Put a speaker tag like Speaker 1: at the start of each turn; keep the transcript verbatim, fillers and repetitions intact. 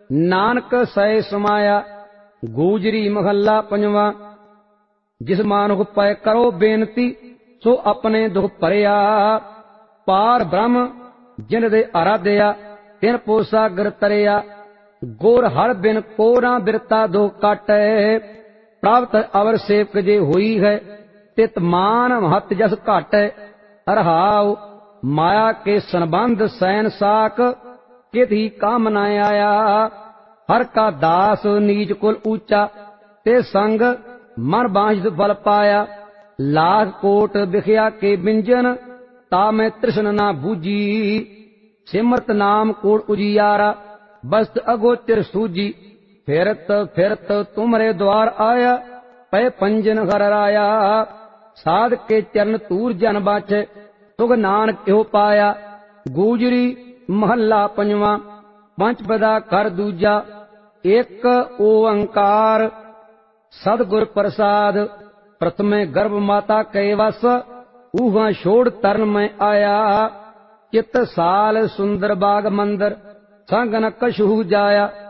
Speaker 1: नानक सै समाया। गूजरी महला पंजवा। जिस मानुख पै करो बेनती सो अपने दुख भरिया। पार ब्रह्म जिन दे आराध्या तिन पोसा गर तरिया। गोर हर बिन को ना बिरता दुख काटै। प्राप्त अवर सेवक जे हुई है तित मान महत जस घाटै। रहाउ माया के संबंध सैन साक कित ही काम न आया। हर का दास नीच कुल ऊंचा ते संग मन बांझ फल पाया। लाख कोट बिखया के बिंजन ता मैं तृष्ण ना बूझी। सिमरत नाम कोट उजियारा बस्त अगोचर सूजी। फिरत फिरत तुमरे द्वार आया पै पंजन घर राया। साध के चरण तूर जन बाछे सुख नानक इहो पाया। गूजरी महला पंजवा। पंचपदा कर दूजा। एक ओंकार सदगुर प्रसाद। प्रथमे गर्भ माता कै वस ऊहा छोड़ तरन में आया। चित साल सुंदर बाग मंदिर संग न कछू जाया।